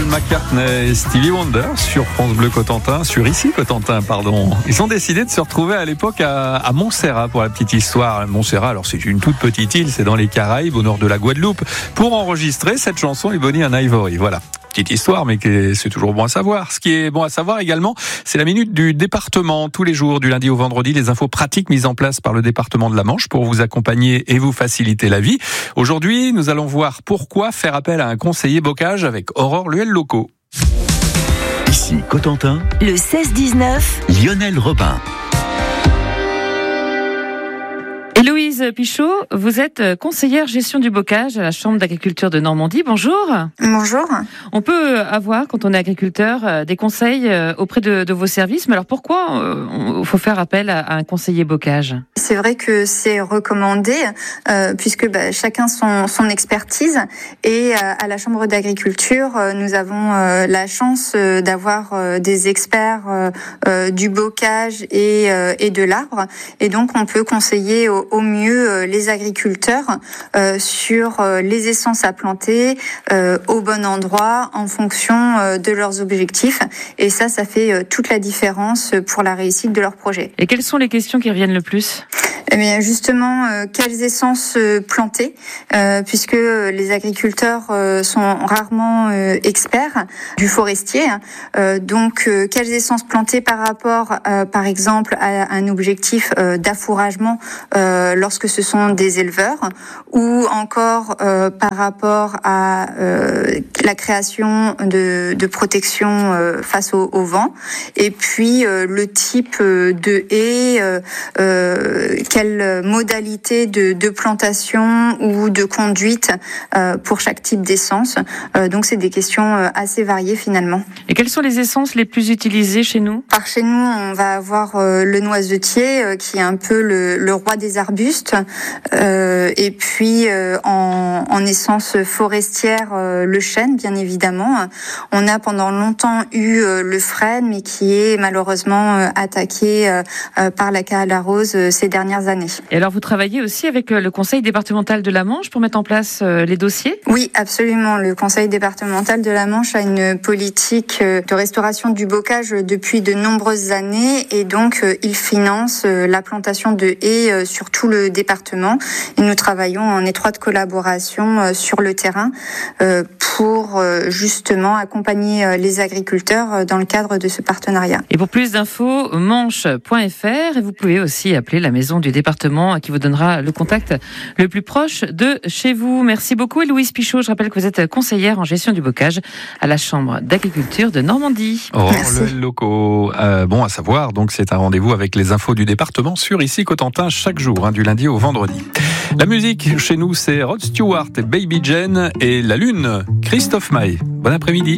McCartney et Stevie Wonder sur France Bleu Cotentin, sur ici Cotentin, pardon. Ils ont décidé de se retrouver à l'époque à Montserrat pour la petite histoire. Montserrat, alors c'est une toute petite île, c'est dans les Caraïbes, au nord de la Guadeloupe, pour enregistrer cette chanson Ebony and Ivory. Voilà. Petite histoire, mais c'est toujours bon à savoir. Ce qui est bon à savoir également, c'est la minute du département. Tous les jours, du lundi au vendredi, les infos pratiques mises en place par le département de la Manche pour vous accompagner et vous faciliter la vie. Aujourd'hui, nous allons voir pourquoi faire appel à un conseiller bocage avec Aurore Luel-Locaux. Ici Cotentin, le 16-19, Lionel Robin. Héloïse Pichot, vous êtes conseillère gestion du bocage à la Chambre d'agriculture de Normandie. Bonjour. Bonjour. On peut avoir, quand on est agriculteur, des conseils auprès de vos services. Mais alors pourquoi il faut faire appel à un conseiller bocage ? C'est vrai que c'est recommandé puisque chacun son expertise. Et à la Chambre d'agriculture, nous avons la chance d'avoir des experts du bocage et de l'arbre. Et donc on peut conseiller au mieux les agriculteurs sur les essences à planter au bon endroit en fonction de leurs objectifs. Et ça fait toute la différence pour la réussite de leur projet. Et quelles sont les questions qui reviennent le plus ? Eh bien justement, quelles essences planter, puisque les agriculteurs sont rarement experts du forestier. Donc, quelles essences planter par rapport, par exemple, à un objectif d'affouragement lorsque ce sont des éleveurs, ou encore par rapport à la création de protection face au vent, et puis le type de haie, quelle modalité de plantation ou de conduite pour chaque type d'essence. Donc c'est des questions assez variées finalement. Et quelles sont les essences les plus utilisées chez nous ? Par chez nous, on va avoir le noisetier qui est un peu le roi des arbustes. Et puis en essence forestière, le chêne bien évidemment. On a pendant longtemps eu le frêne, mais qui est malheureusement attaqué par la cale à rose ces dernières années. Et alors vous travaillez aussi avec le conseil départemental de la Manche pour mettre en place les dossiers ? Oui, absolument. Le conseil départemental de la Manche a une politique de restauration du bocage depuis de nombreuses années et donc il finance la plantation de haies sur tout le département. Et nous travaillons en étroite collaboration sur le terrain pour justement accompagner les agriculteurs dans le cadre de ce partenariat. Et pour plus d'infos, manche.fr, et vous pouvez aussi appeler la maison du département qui vous donnera le contact le plus proche de chez vous. Merci beaucoup Héloïse Pichot. Je rappelle que vous êtes conseillère en gestion du bocage à la Chambre d'agriculture de Normandie. Aurore Luel-Locaux. Bon à savoir, donc c'est un rendez-vous avec les infos du département sur ici Cotentin chaque jour, du lundi au vendredi. La musique chez nous, c'est Rod Stewart et Baby Jane et La Lune, Christophe Maé. Bon après-midi.